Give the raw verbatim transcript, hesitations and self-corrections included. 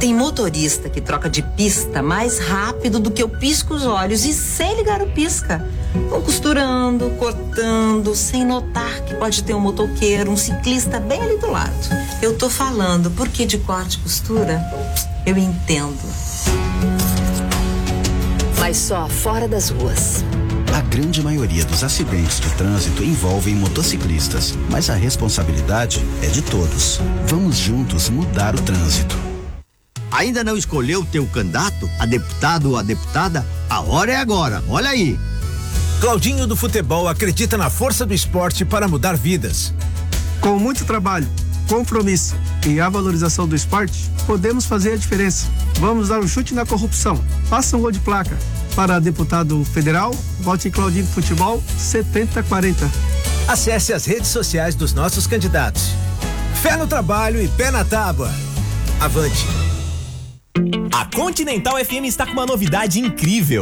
Tem motorista que troca de pista mais rápido do que eu pisco os olhos e sem ligar o pisca. Vão costurando, cortando, sem notar que pode ter um motoqueiro, um ciclista bem ali do lado. Eu tô falando, porque de corte e costura, eu entendo. Mas só fora das ruas. A grande maioria dos acidentes de trânsito envolvem motociclistas, mas a responsabilidade é de todos. Vamos juntos mudar o trânsito. Ainda não escolheu o teu candidato, a deputado ou a deputada? A hora é agora, olha aí. Claudinho do Futebol acredita na força do esporte para mudar vidas. Com muito trabalho, compromisso e a valorização do esporte, podemos fazer a diferença. Vamos dar um chute na corrupção. Faça um gol de placa. Para deputado federal, vote em Claudinho do Futebol setenta quarenta. Acesse as redes sociais dos nossos candidatos. Fé no trabalho e pé na tábua. Avante. A Continental F M está com uma novidade incrível.